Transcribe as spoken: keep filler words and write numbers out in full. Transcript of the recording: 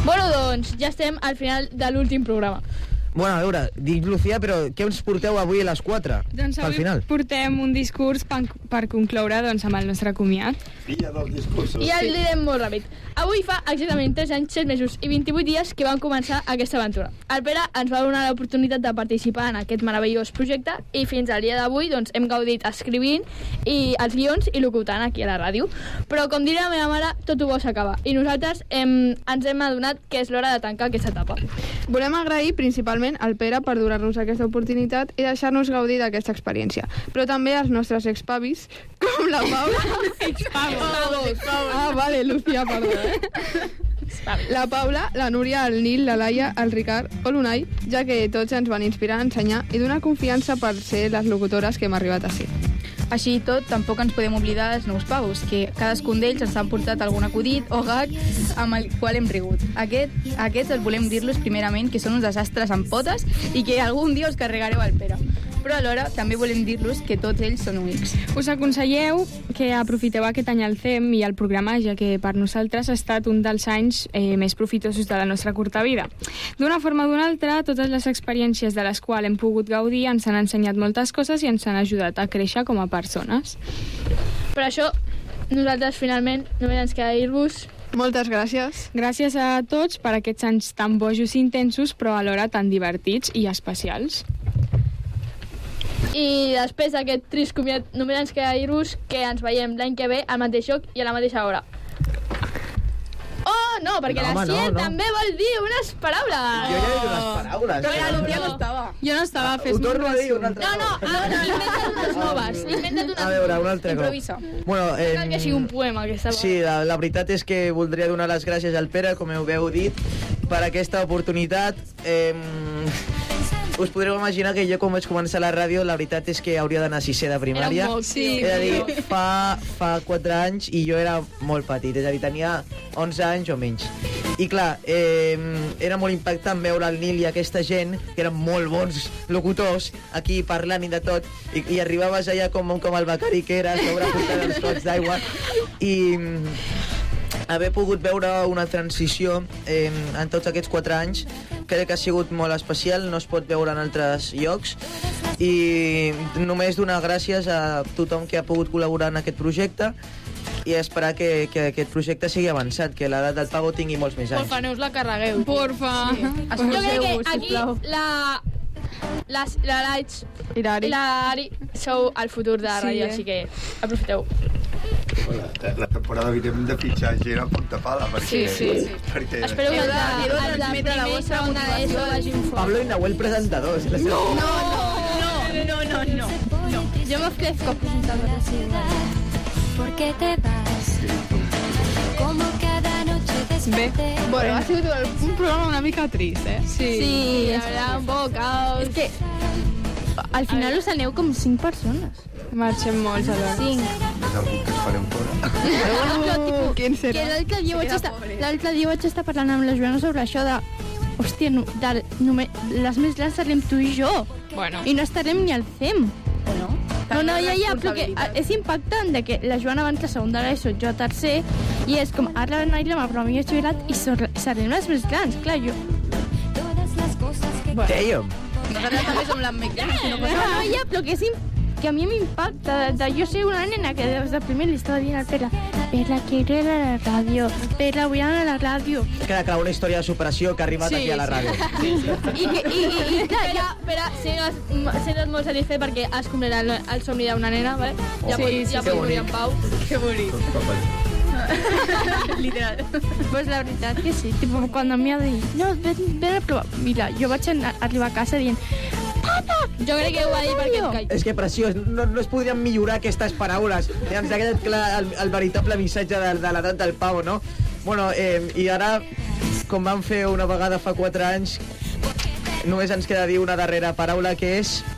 Bueno, doncs, ja estem al final de l'últim programa. Bueno, a veure, dic Lucía, però què ens porteu avui a les quatre? Doncs avui final? portem un discurs per, per concloure doncs, amb el nostre comiat. Filla dels discursos. I el direm molt ràpid. Avui fa exactament tres anys, set mesos i vint-i-vuit dies que vam començar aquesta aventura. El Pere ens va donar l'oportunitat de participar en aquest meravellós projecte i fins al dia d'avui doncs, hem gaudit escrivint i els guions i locutant aquí a la ràdio. Però com diria la meva mare, tot ho bo s'acaba. I nosaltres hem, ens hem adonat que és l'hora de tancar aquesta etapa. Volem agrair principalment al Pere per donar-nos aquesta oportunitat i deixar-nos gaudir d'aquesta experiència. Però també als nostres expavis, com la Paula... Expavos. Ah, vale, Lucía, perdó, eh? La Paula, la Núria, el Nil, la Laia, el Ricard o l'Unai, ja que tots ens van inspirar a ensenyar i donar confiança per ser les locutores que hem arribat a ser. Així i tot, tampoc ens podem oblidar dels nous pavos, que cadascun d'ells ens han portat algun acudit o gag amb el qual hem rigut. Aquest, aquests els volem dir-los primerament que són uns desastres amb potes i que algun dia us carregareu al Pere. Però alhora també volem dir-los que tots ells són únics. Us aconselleu que aprofiteu aquest any el C E M i el programa, ja que per nosaltres ha estat un dels anys eh, més profitosos de la nostra curta vida. D'una forma o d'una altra, totes les experiències de les quals hem pogut gaudir ens han ensenyat moltes coses i ens han ajudat a créixer com a persones. Per això, nosaltres finalment només ens queda dir-vos moltes gràcies. Gràcies a tots per aquests anys tan bojos i intensos, però alhora tan divertits i especials. I després d'aquest trist comiat només ens queda dir-vos que ens veiem l'any que ve al mateix lloc i a la mateixa hora. Oh, no, perquè No, la home, no, Sier no. també vol dir unes paraules. Jo ja he dit unes paraules. Però la Lucía no estava. Jo no estava, Ho torno a dir una altra No, no, cosa. no, inventa't unes noves. Inventa't unes A veure, un altre cop. Improvisa. Bueno, No cal que sigui un poema, aquesta Sí, la, la veritat és que voldria donar les gràcies al Pere, com heu heu dit, per aquesta oportunitat. Eh, us podreu imaginar que jo, quan vaig començar la ràdio, la veritat és que hauria d'anar a sisè de primària. Era molt, sí. És a dir, fa, fa quatre anys i jo era molt petit, és a dir, tenia onze anys o menys. I clar, eh, era molt impactant veure el Nil i aquesta gent, que eren molt bons locutors, aquí parlant i de tot, i, i arribaves allà com, com el becari que era, sobre portant els cops d'aigua, i haver pogut veure una transició eh, en tots aquests quatre anys crec que ha sigut molt especial, no es pot veure en altres llocs, i només donar gràcies a tothom que ha pogut col·laborar en aquest projecte i esperar que, que aquest projecte sigui avançat, que l'edat del pavo tingui molts més anys. Porfa, no us la carregueu. Porfa. Sí. Jo crec que aquí la... La, la Laig I l'Ari. i l'Ari sou el futur de la Sí, ràdio, eh? així que aprofiteu. La, la temporada vinent de fitxar gent a punta pala, perquè... Sí, sí, sí. perquè Espero que Heu els de- de, heu de els de transmetre la primer i vostra segon de l'ESO vagin fort. Pablo i Nahuel presentadors. No! No, no, no, no, no. Jo m'ofrezco presentadora. Porque te vas como cada noche Bé, desperté. bueno, ha sigut un programa una mica trist, eh? Sí. Sí, la verdad, un poco caos. És que al final us aneu com cinc persones. Marxem molts alhora. Cinc. és algú que es farem fora. Uh, quin Que serà? l'altre dia, vaig estar, l'altre dia vaig estar parlant amb la Joana sobre això de... Hòstia, no, de, només, les més grans serem tu i jo. Bueno. I no estarem ni al C E M. O no? No, no, ja, ja, però que eh, és impactant de que la Joana va entrar a segon de l'ESO, jo a tercer, i és com, ara la Naila m'ha però millor jubilat i sor- serem les més grans, clar, jo... Todas las cosas que Damn! Nosaltres també som les més grans, si no No, no, ja, però que, és im- que a mi m'impacta, de, de, jo sé una nena que des de primer li estava dient al Pere, Pere, quiero ir a la ràdio, Pere, vull anar a la ràdio. Queda clar, una història de superació que ha arribat Sí, aquí a la ràdio. I, que, i, i, i clar, ja, Pere, sigues, sigues molt satisfet perquè has complert el, el somni d'una nena, vale? Ja Sí, pots, sí, ja que pots morir bonic. en pau. Que bonic. Literal. Pues la veritat que sí, tipo, cuando me ha dit, no, ven, ven a provar. Mira, jo vaig anar, arribar a casa dient, papa, Jo crec que ho va dir perquè et caig. És que preciós, no, no es podrien millorar aquestes paraules. Ja ens ha quedat clar el, el veritable missatge de, de l'edat del pavo, no? Bueno, eh, i ara, com vam fer una vegada fa quatre anys, només ens queda dir una darrera paraula, que és